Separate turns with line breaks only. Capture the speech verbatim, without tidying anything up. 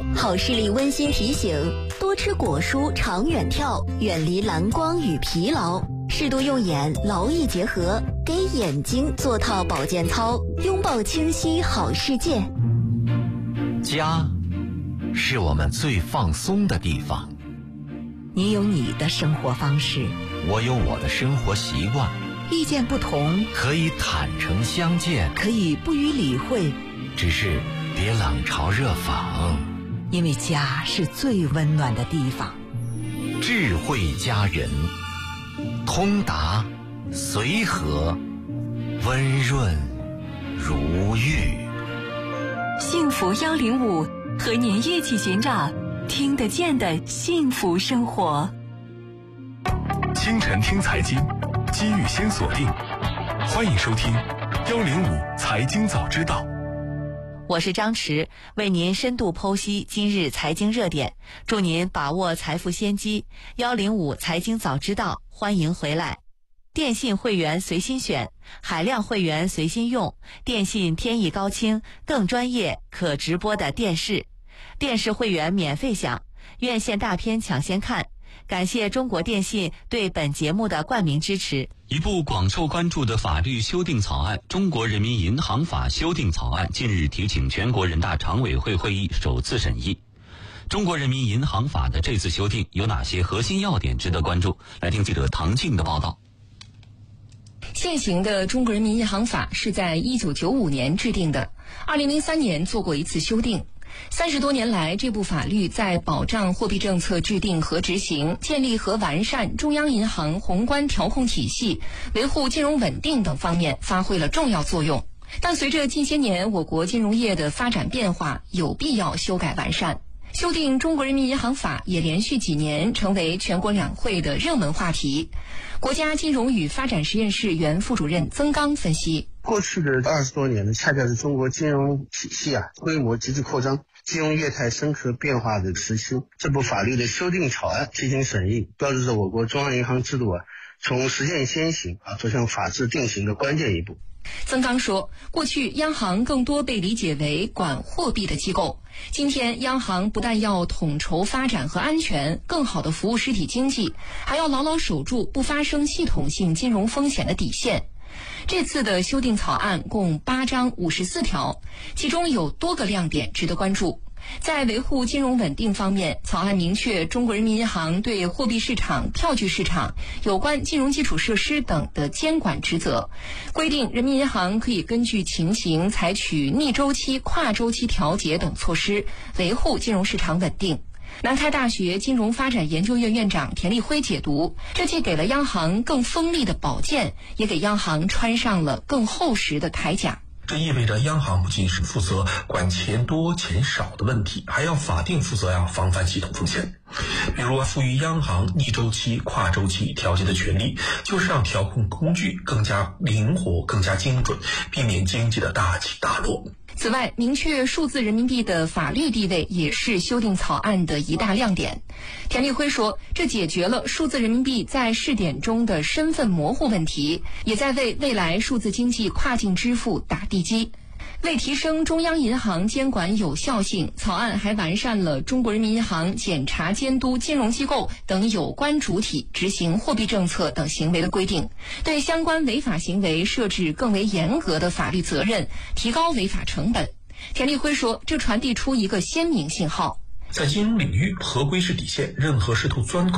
好视力温馨提醒：多吃果蔬，长远跳，远离蓝光与疲劳。适度用眼，劳逸结合，给眼睛做套保健操，拥抱清晰好世界。
家是我们最放松的地方。
你有你的生活方式，
我有我的生活习惯。
意见不同，
可以坦诚相见，
可以不予理会，
只是别冷嘲热讽。
因为家是最温暖的地方。
智慧佳人，通达随和，温润如玉。
幸福幺零五，和您一起寻找听得见的幸福生活。
清晨听财经，机遇先锁定。欢迎收听幺零五财经早知道。
我是张弛，为您深度剖析今日财经热点，祝您把握财富先机。幺零五财经早知道，欢迎回来。电信会员随心选，海量会员随心用，电信天翼高清，更专业可直播的电视。电视会员免费享，院线大片抢先看。感谢中国电信对本节目的冠名支持。
一部广受关注的法律修订草案《中国人民银行法》修订草案近日提请全国人大常委会会议首次审议。中国人民银行法的这次修订有哪些核心要点值得关注？来听记者唐静的报道。
现行的中国人民银行法是在一九九五年制定的，二零零三年做过一次修订。三十多年来，这部法律在保障货币政策制定和执行、建立和完善中央银行宏观调控体系、维护金融稳定等方面发挥了重要作用。但随着近些年我国金融业的发展变化，有必要修改完善。修订中国人民银行法也连续几年成为全国两会的热门话题。国家金融与发展实验室原副主任曾刚分析，
过去的二十多年呢，恰恰是中国金融体系啊规模急剧扩张、金融业态深刻变化的时期。这部法律的修订草案提请审议，标志着我国中央银行制度啊从实践先行啊走向法治定型的关键一步。
曾刚说，过去央行更多被理解为管货币的机构，今天央行不但要统筹发展和安全，更好地服务实体经济，还要牢牢守住不发生系统性金融风险的底线。这次的修订草案共八章五十四条，其中有多个亮点值得关注。在维护金融稳定方面，草案明确中国人民银行对货币市场、票据市场、有关金融基础设施等的监管职责，规定人民银行可以根据情形采取逆周期、跨周期调节等措施，维护金融市场稳定。南开大学金融发展研究院院长田立辉解读，这既给了央行更锋利的宝剑，也给央行穿上了更厚实的铠甲。
这意味着央行不仅是负责管钱多钱少的问题，还要法定负责要防范系统风险。比如赋予央行逆周期、跨周期调节的权利，就是让调控工具更加灵活、更加精准，避免经济的大起大落。
此外，明确数字人民币的法律地位也是修订草案的一大亮点。田立辉说，这解决了数字人民币在试点中的身份模糊问题，也在为未来数字经济跨境支付打地基。为提升中央银行监管有效性，草案还完善了中国人民银行检查监督金融机构等有关主体执行货币政策等行为的规定，对相关违法行为设置更为严格的法律责任，提高违法成本。田立辉说，这传递出一个鲜明信号，
在金融领域，合规是底线，任何试图钻